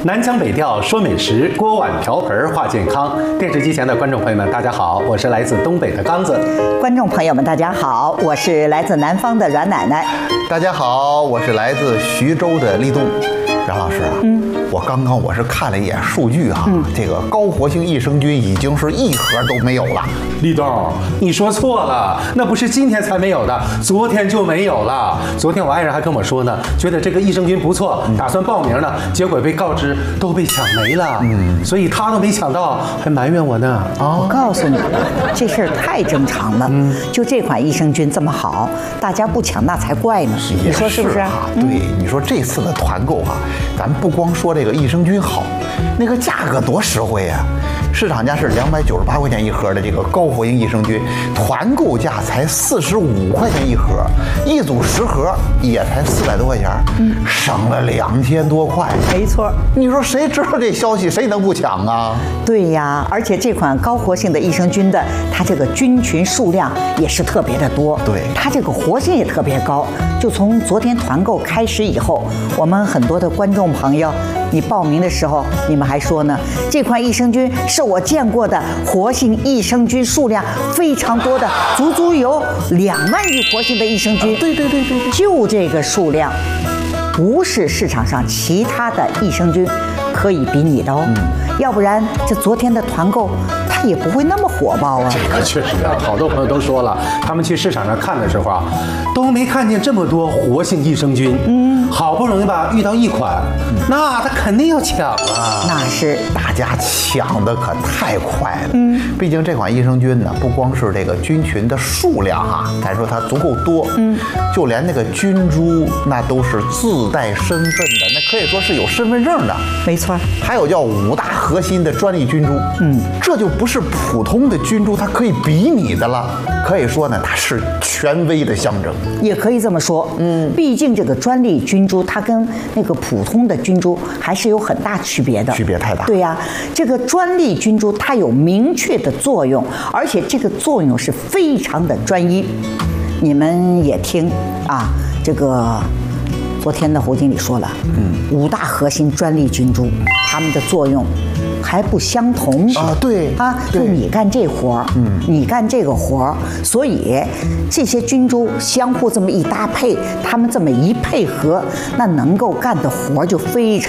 南腔北调说美食，锅碗瓢盆话健康。电视机前的观众朋友们，大家好，我是来自东北的刚子。 观众朋友们，大家好，我是来自南方的阮奶奶。 大家好，我是来自徐州的立冬。阮老师啊，我刚刚是看了一眼数据哈，这个高活性益生菌已经是一盒都没有了。 立冬，你说错了，那不是今天才没有的，昨天就没有了。昨天我爱人还跟我说呢，觉得这个益生菌不错，打算报名呢，结果被告知都被抢没了。所以他都没抢到，还埋怨我呢。 我告诉你，这事儿太正常了。就这款益生菌这么好，大家不抢那才怪呢。你说是不是啊？ 对，你说这次的团购啊，咱不光说这个益生菌好，那个价格多实惠啊！市场价是298块钱一盒的这个高活性益生菌，团购价才45块钱一盒，一组10盒也才400多块钱，省了2000多块。 没错， 你说谁知道这消息，谁能不抢啊？ 对呀，而且这款高活性的益生菌的，它这个菌群数量也是特别的多， 对， 它这个活性也特别高。就从昨天团购开始以后，我们很多的观众朋友，你报名的时候，你们还说呢，这款益生菌是我见过的活性益生菌数量非常多的，足足有2万亿活性的益生菌。 对， 就这个数量，不是市场上其他的益生菌可以比拟的哦。要不然这昨天的团购它也不会那么火爆啊。 这个确实啊，好多朋友都说了，他们去市场上看的时候啊，都没看见这么多活性益生菌。好不容易吧遇到一款，那他肯定要抢啊。 那是大家抢的可太快了。毕竟这款益生菌呢，不光是这个菌群的数量啊，咱说它足够多，就连那个菌株那都是自带身份的，那可以说是有身份证的。 没错， 还有叫5大核心的专利菌株，这就不是普通的菌株它可以比拟的了。可以说呢，它是权威的象征， 也可以这么说。毕竟这个专利菌株它跟那个普通的菌株还是有很大区别的， 区别太大。 对呀，这个专利菌株它有明确的作用，而且这个作用是非常的专一。你们也听啊，这个昨天的胡经理说了，5大核心专利菌株，它们的作用还不相同啊。对啊，就你干这活儿，你干这个活儿，所以这些菌株相互这么一搭配，它们这么一配合，那能够干的活儿就非常